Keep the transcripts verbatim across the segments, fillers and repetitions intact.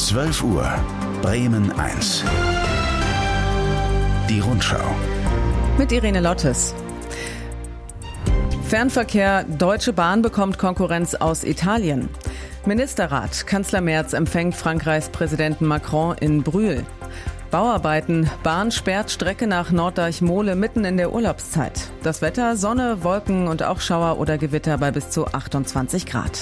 zwölf Uhr, Bremen eins. Die Rundschau. Mit Irene Lottes. Fernverkehr, Deutsche Bahn bekommt Konkurrenz aus Italien. Ministerrat, Kanzler Merz empfängt Frankreichs Präsidenten Macron in Brühl. Bauarbeiten, Bahn sperrt Strecke nach Norddeich-Mohle mitten in der Urlaubszeit. Das Wetter, Sonne, Wolken und auch Schauer oder Gewitter bei bis zu achtundzwanzig Grad.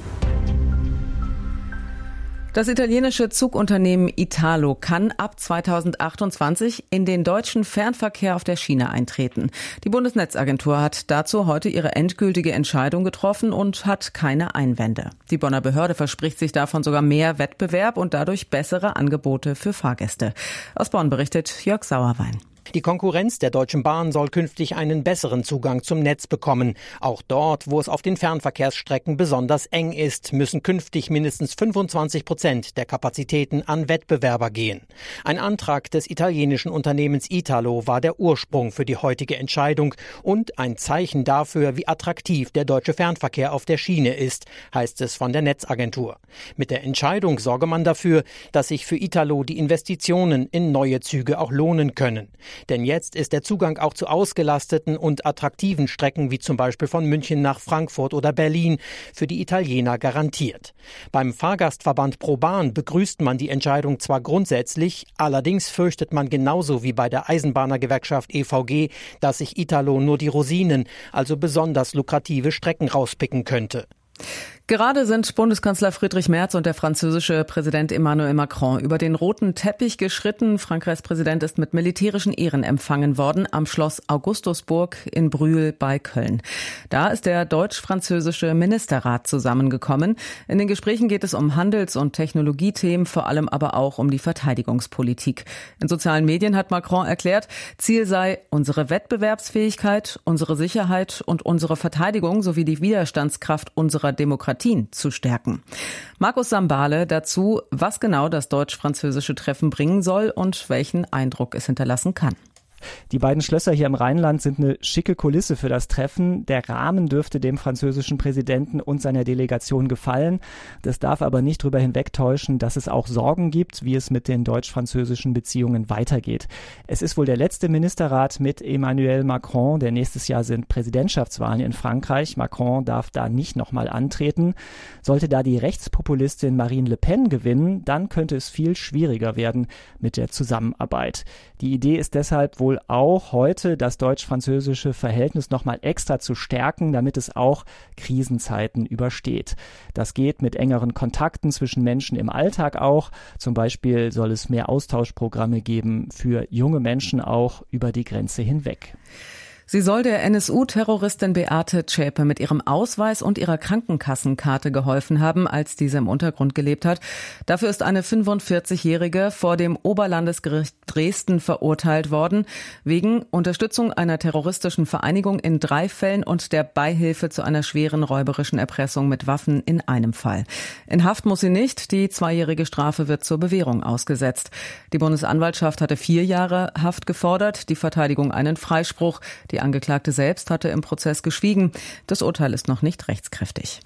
Das italienische Zugunternehmen Italo kann ab zweitausendachtundzwanzig in den deutschen Fernverkehr auf der Schiene eintreten. Die Bundesnetzagentur hat dazu heute ihre endgültige Entscheidung getroffen und hat keine Einwände. Die Bonner Behörde verspricht sich davon sogar mehr Wettbewerb und dadurch bessere Angebote für Fahrgäste. Aus Bonn berichtet Jörg Sauerwein. Die Konkurrenz der Deutschen Bahn soll künftig einen besseren Zugang zum Netz bekommen. Auch dort, wo es auf den Fernverkehrsstrecken besonders eng ist, müssen künftig mindestens fünfundzwanzig Prozent der Kapazitäten an Wettbewerber gehen. Ein Antrag des italienischen Unternehmens Italo war der Ursprung für die heutige Entscheidung und ein Zeichen dafür, wie attraktiv der deutsche Fernverkehr auf der Schiene ist, heißt es von der Netzagentur. Mit der Entscheidung sorge man dafür, dass sich für Italo die Investitionen in neue Züge auch lohnen können. Denn jetzt ist der Zugang auch zu ausgelasteten und attraktiven Strecken wie zum Beispiel von München nach Frankfurt oder Berlin für die Italiener garantiert. Beim Fahrgastverband ProBahn begrüßt man die Entscheidung zwar grundsätzlich, allerdings fürchtet man genauso wie bei der Eisenbahnergewerkschaft E V G, dass sich Italo nur die Rosinen, also besonders lukrative Strecken rauspicken könnte. Gerade sind Bundeskanzler Friedrich Merz und der französische Präsident Emmanuel Macron über den roten Teppich geschritten. Frankreichs Präsident ist mit militärischen Ehren empfangen worden am Schloss Augustusburg in Brühl bei Köln. Da ist der deutsch-französische Ministerrat zusammengekommen. In den Gesprächen geht es um Handels- und Technologiethemen, vor allem aber auch um die Verteidigungspolitik. In sozialen Medien hat Macron erklärt, Ziel sei unsere Wettbewerbsfähigkeit, unsere Sicherheit und unsere Verteidigung sowie die Widerstandskraft unserer Demokratie zu stärken. Markus Sambale dazu, was genau das deutsch-französische Treffen bringen soll und welchen Eindruck es hinterlassen kann. Die beiden Schlösser hier im Rheinland sind eine schicke Kulisse für das Treffen. Der Rahmen dürfte dem französischen Präsidenten und seiner Delegation gefallen. Das darf aber nicht darüber hinwegtäuschen, dass es auch Sorgen gibt, wie es mit den deutsch-französischen Beziehungen weitergeht. Es ist wohl der letzte Ministerrat mit Emmanuel Macron, denn nächstes Jahr sind Präsidentschaftswahlen in Frankreich. Macron darf da nicht nochmal antreten. Sollte da die Rechtspopulistin Marine Le Pen gewinnen, dann könnte es viel schwieriger werden mit der Zusammenarbeit. Die Idee ist deshalb wohl auch heute das deutsch-französische Verhältnis nochmal extra zu stärken, damit es auch Krisenzeiten übersteht. Das geht mit engeren Kontakten zwischen Menschen im Alltag auch. Zum Beispiel soll es mehr Austauschprogramme geben für junge Menschen auch über die Grenze hinweg. Sie soll der N S U-Terroristin Beate Zschäpe mit ihrem Ausweis und ihrer Krankenkassenkarte geholfen haben, als diese im Untergrund gelebt hat. Dafür ist eine fünfundvierzigjährige vor dem Oberlandesgericht Dresden verurteilt worden, wegen Unterstützung einer terroristischen Vereinigung in drei Fällen und der Beihilfe zu einer schweren räuberischen Erpressung mit Waffen in einem Fall. In Haft muss sie nicht, die zweijährige Strafe wird zur Bewährung ausgesetzt. Die Bundesanwaltschaft hatte vier Jahre Haft gefordert, die Verteidigung einen Freispruch. Die Die Angeklagte selbst hatte im Prozess geschwiegen. Das Urteil ist noch nicht rechtskräftig.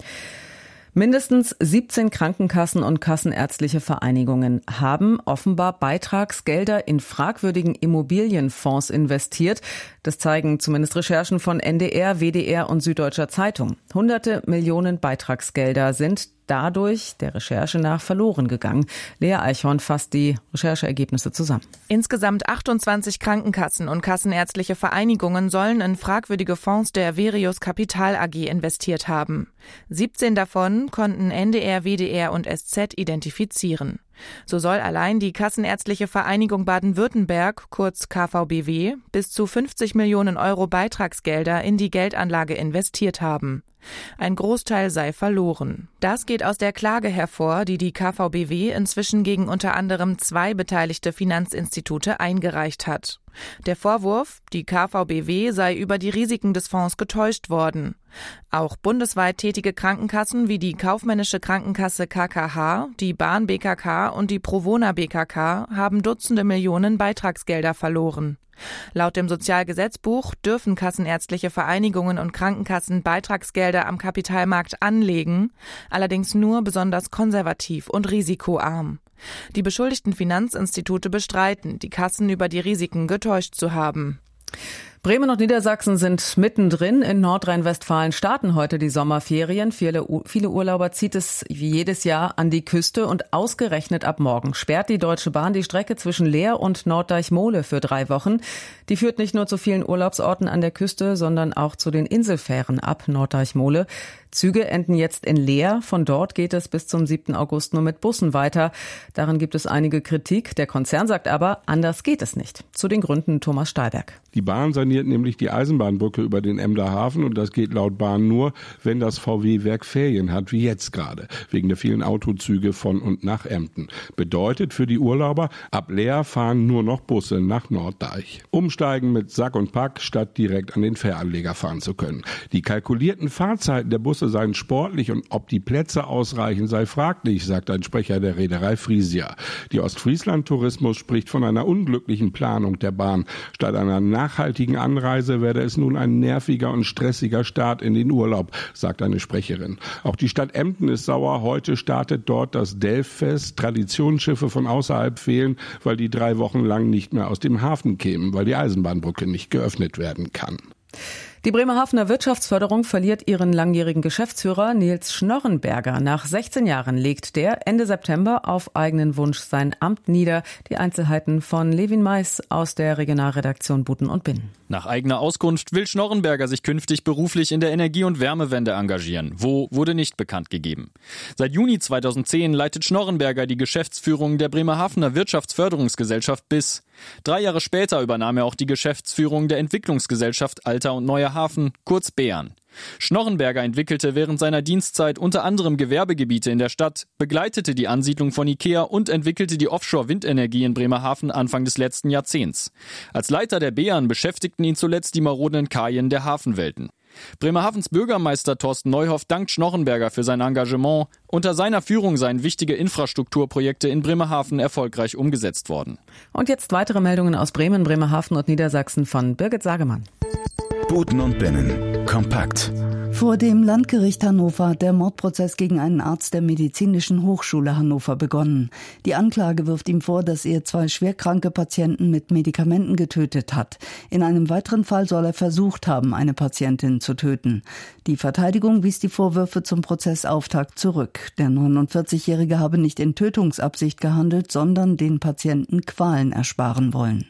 Mindestens siebzehn Krankenkassen und kassenärztliche Vereinigungen haben offenbar Beitragsgelder in fragwürdigen Immobilienfonds investiert. Das zeigen zumindest Recherchen von N D R, W D R und Süddeutscher Zeitung. Hunderte Millionen Beitragsgelder sind dadurch der Recherche nach verloren gegangen. Lea Eichhorn fasst die Rechercheergebnisse zusammen. Insgesamt achtundzwanzig Krankenkassen und kassenärztliche Vereinigungen sollen in fragwürdige Fonds der Verius Kapital A G investiert haben. siebzehn davon konnten N D R, W D R und S Z identifizieren. So soll allein die Kassenärztliche Vereinigung Baden-Württemberg, kurz K V B W, bis zu fünfzig Millionen Euro Beitragsgelder in die Geldanlage investiert haben. Ein Großteil sei verloren. Das geht aus der Klage hervor, die die K V B W inzwischen gegen unter anderem zwei beteiligte Finanzinstitute eingereicht hat. Der Vorwurf, die K V B W sei über die Risiken des Fonds getäuscht worden. Auch bundesweit tätige Krankenkassen wie die Kaufmännische Krankenkasse K K H, die Bahn B K K und die Provona B K K haben Dutzende Millionen Beitragsgelder verloren. Laut dem Sozialgesetzbuch dürfen kassenärztliche Vereinigungen und Krankenkassen Beitragsgelder am Kapitalmarkt anlegen, allerdings nur besonders konservativ und risikoarm. Die beschuldigten Finanzinstitute bestreiten, die Kassen über die Risiken getäuscht zu haben. Bremen und Niedersachsen sind mittendrin. In Nordrhein-Westfalen starten heute die Sommerferien. Viele, viele Urlauber zieht es wie jedes Jahr an die Küste und ausgerechnet ab morgen sperrt die Deutsche Bahn die Strecke zwischen Leer und Norddeich-Mole für drei Wochen. Die führt nicht nur zu vielen Urlaubsorten an der Küste, sondern auch zu den Inselfähren ab Norddeich-Mole. Züge enden jetzt in Leer. Von dort geht es bis zum siebten August nur mit Bussen weiter. Daran gibt es einige Kritik. Der Konzern sagt aber, anders geht es nicht. Zu den Gründen Thomas Stahlberg. Die Bahn saniert nämlich die Eisenbahnbrücke über den Emder Hafen und das geht laut Bahn nur, wenn das V W-Werk Ferien hat, wie jetzt gerade, wegen der vielen Autozüge von und nach Emden. Bedeutet für die Urlauber, ab Leer fahren nur noch Busse nach Norddeich. Umsteigen mit Sack und Pack, statt direkt an den Fähranleger fahren zu können. Die kalkulierten Fahrzeiten der Busse seien sportlich und ob die Plätze ausreichen, sei fraglich, sagt ein Sprecher der Reederei Frisia. Die Ostfriesland Tourismus spricht von einer unglücklichen Planung der Bahn. Statt einer nachhaltigen Anreise werde es nun ein nerviger und stressiger Start in den Urlaub, sagt eine Sprecherin. Auch die Stadt Emden ist sauer. Heute startet dort das Delffest. Traditionsschiffe von außerhalb fehlen, weil die drei Wochen lang nicht mehr aus dem Hafen kämen, weil die Eisenbahnbrücke nicht geöffnet werden kann. Die Bremerhavener Wirtschaftsförderung verliert ihren langjährigen Geschäftsführer Nils Schnorrenberger. Nach sechzehn Jahren legt der Ende September auf eigenen Wunsch sein Amt nieder. Die Einzelheiten von Levin Mais aus der Regionalredaktion Buten und Binnen. Nach eigener Auskunft will Schnorrenberger sich künftig beruflich in der Energie- und Wärmewende engagieren. Wo, wurde nicht bekannt gegeben. Seit Juni zweitausendzehn leitet Schnorrenberger die Geschäftsführung der Bremerhavener Wirtschaftsförderungsgesellschaft B I S. Drei Jahre später übernahm er auch die Geschäftsführung der Entwicklungsgesellschaft Alter und Neuer Hafen, kurz BEAN. Schnorrenberger entwickelte während seiner Dienstzeit unter anderem Gewerbegebiete in der Stadt, begleitete die Ansiedlung von IKEA und entwickelte die Offshore-Windenergie in Bremerhaven Anfang des letzten Jahrzehnts. Als Leiter der BEAN beschäftigten ihn zuletzt die maroden Kajen der Hafenwelten. Bremerhavens Bürgermeister Thorsten Neuhoff dankt Schnorrenberger für sein Engagement. Unter seiner Führung seien wichtige Infrastrukturprojekte in Bremerhaven erfolgreich umgesetzt worden. Und jetzt weitere Meldungen aus Bremen, Bremerhaven und Niedersachsen von Birgit Sagemann. Buten und Binnen. Kompakt. Vor dem Landgericht Hannover hat der Mordprozess gegen einen Arzt der Medizinischen Hochschule Hannover begonnen. Die Anklage wirft ihm vor, dass er zwei schwerkranke Patienten mit Medikamenten getötet hat. In einem weiteren Fall soll er versucht haben, eine Patientin zu töten. Die Verteidigung wies die Vorwürfe zum Prozessauftakt zurück. Der neunundvierzigjährige habe nicht in Tötungsabsicht gehandelt, sondern den Patienten Qualen ersparen wollen.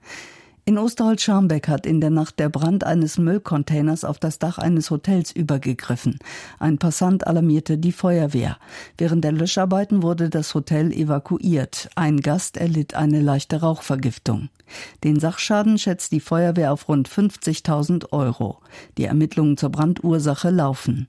In Osterholz-Scharmbeck hat in der Nacht der Brand eines Müllcontainers auf das Dach eines Hotels übergegriffen. Ein Passant alarmierte die Feuerwehr. Während der Löscharbeiten wurde das Hotel evakuiert. Ein Gast erlitt eine leichte Rauchvergiftung. Den Sachschaden schätzt die Feuerwehr auf rund fünfzigtausend Euro. Die Ermittlungen zur Brandursache laufen.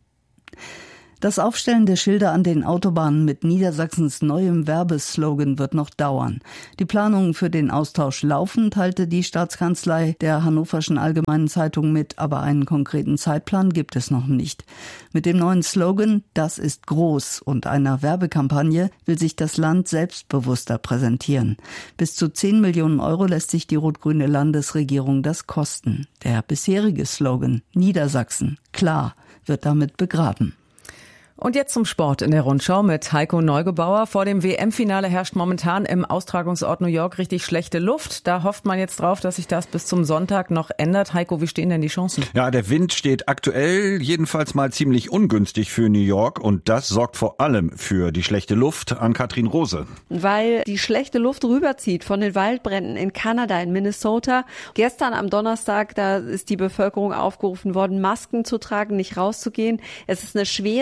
Das Aufstellen der Schilder an den Autobahnen mit Niedersachsens neuem Werbeslogan wird noch dauern. Die Planungen für den Austausch laufen, teilte die Staatskanzlei der Hannoverschen Allgemeinen Zeitung mit, aber einen konkreten Zeitplan gibt es noch nicht. Mit dem neuen Slogan "Das ist groß" und einer Werbekampagne will sich das Land selbstbewusster präsentieren. Bis zu zehn Millionen Euro lässt sich die rot-grüne Landesregierung das kosten. Der bisherige Slogan "Niedersachsen, klar" wird damit begraben. Und jetzt zum Sport in der Rundschau mit Heiko Neugebauer. Vor dem W M-Finale herrscht momentan im Austragungsort New York richtig schlechte Luft. Da hofft man jetzt drauf, dass sich das bis zum Sonntag noch ändert. Heiko, wie stehen denn die Chancen? Ja, der Wind steht aktuell jedenfalls mal ziemlich ungünstig für New York. Und das sorgt vor allem für die schlechte Luft. An Katrin Rose. Weil die schlechte Luft rüberzieht von den Waldbränden in Kanada, in Minnesota. Gestern am Donnerstag, da ist die Bevölkerung aufgerufen worden, Masken zu tragen, nicht rauszugehen. Es ist eine schwere, es ist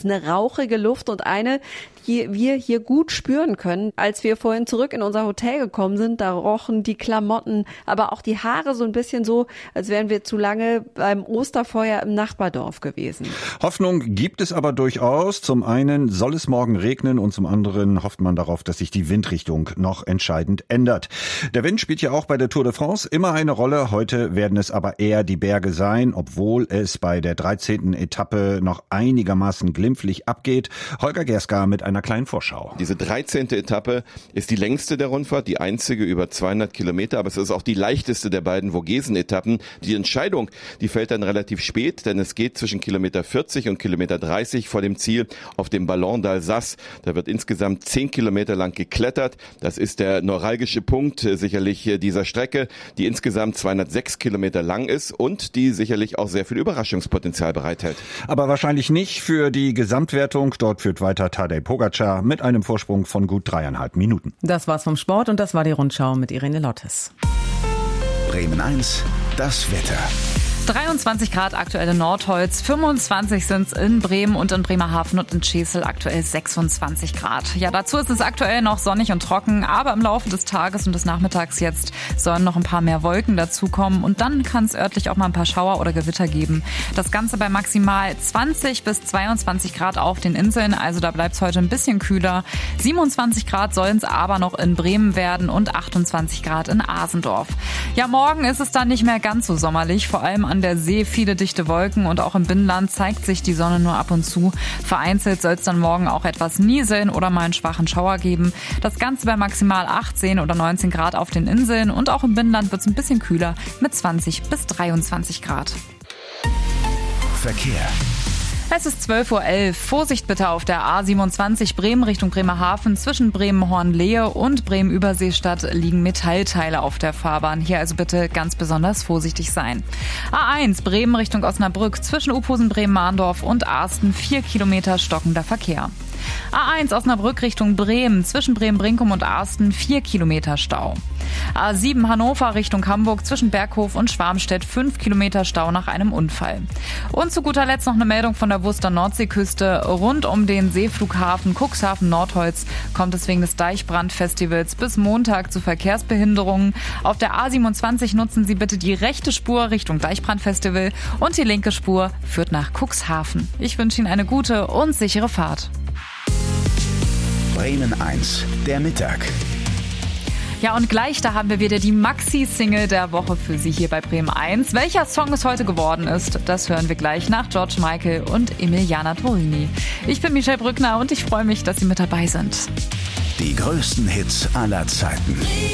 ist eine rauchige Luft und eine, die wir hier gut spüren können. Als wir vorhin zurück in unser Hotel gekommen sind, da rochen die Klamotten, aber auch die Haare so ein bisschen so, als wären wir zu lange beim Osterfeuer im Nachbardorf gewesen. Hoffnung gibt es aber durchaus. Zum einen soll es morgen regnen und zum anderen hofft man darauf, dass sich die Windrichtung noch entscheidend ändert. Der Wind spielt ja auch bei der Tour de France immer eine Rolle. Heute werden es aber eher die Berge sein, obwohl es bei der dreizehnten Etappe noch einigermaßen glimpflich abgeht. Holger Gerska mit einer kleinen Vorschau. Diese dreizehnte Etappe ist die längste der Rundfahrt, die einzige über zweihundert Kilometer, aber es ist auch die leichteste der beiden Vogesen-Etappen. Die Entscheidung, die fällt dann relativ spät, denn es geht zwischen Kilometer vierzig und Kilometer dreißig vor dem Ziel auf dem Ballon d'Alsace. Da wird insgesamt zehn Kilometer lang geklettert. Das ist der neuralgische Punkt sicherlich dieser Strecke, die insgesamt zweihundertsechs Kilometer lang ist und die sicherlich auch sehr viel Überraschungspotenzial bereithält. Aber wahrscheinlich nicht für die Gesamtwertung. Dort führt weiter Tadej Pogačar mit einem Vorsprung von gut dreieinhalb Minuten. Das war's vom Sport und das war die Rundschau mit Irene Lottes. Bremen eins, das Wetter. dreiundzwanzig Grad aktuell in Nordholz, fünfundzwanzig sind es in Bremen und in Bremerhaven und in Schesel aktuell sechsundzwanzig Grad. Ja, dazu ist es aktuell noch sonnig und trocken, aber im Laufe des Tages und des Nachmittags jetzt sollen noch ein paar mehr Wolken dazukommen und dann kann es örtlich auch mal ein paar Schauer oder Gewitter geben. Das Ganze bei maximal zwanzig bis zweiundzwanzig Grad auf den Inseln, also da bleibt es heute ein bisschen kühler. siebenundzwanzig Grad sollen es aber noch in Bremen werden und achtundzwanzig Grad in Asendorf. Ja, morgen ist es dann nicht mehr ganz so sommerlich, vor allem an der See viele dichte Wolken und auch im Binnenland zeigt sich die Sonne nur ab und zu. Vereinzelt soll es dann morgen auch etwas nieseln oder mal einen schwachen Schauer geben. Das Ganze bei maximal achtzehn oder neunzehn Grad auf den Inseln und auch im Binnenland wird es ein bisschen kühler mit zwanzig bis dreiundzwanzig Grad. Verkehr. Es ist zwölf Uhr elf. Vorsicht bitte auf der A siebenundzwanzig Bremen Richtung Bremerhaven. Zwischen Bremen-Hornlehe und Bremen-Überseestadt liegen Metallteile auf der Fahrbahn. Hier also bitte ganz besonders vorsichtig sein. A eins Bremen Richtung Osnabrück. Zwischen Uphusen, Bremen-Mahndorf und Arsten vier Kilometer stockender Verkehr. A eins Osnabrück Richtung Bremen. Zwischen Bremen-Brinkum und Arsten vier Kilometer Stau. A sieben Hannover Richtung Hamburg. Zwischen Berghof und Schwarmstedt fünf Kilometer Stau nach einem Unfall. Und zu guter Letzt noch eine Meldung von der Worcester Nordseeküste. Rund um den Seeflughafen Cuxhaven Nordholz kommt es wegen des Deichbrandfestivals bis Montag zu Verkehrsbehinderungen. Auf der A siebenundzwanzig nutzen Sie bitte die rechte Spur Richtung Deichbrandfestival und die linke Spur führt nach Cuxhaven. Ich wünsche Ihnen eine gute und sichere Fahrt. Bremen eins, der Mittag. Ja, und gleich, da haben wir wieder die Maxi-Single der Woche für Sie hier bei Bremen eins. Welcher Song es heute geworden ist, das hören wir gleich nach George Michael und Emiliana Torini. Ich bin Michelle Brückner und ich freue mich, dass Sie mit dabei sind. Die größten Hits aller Zeiten.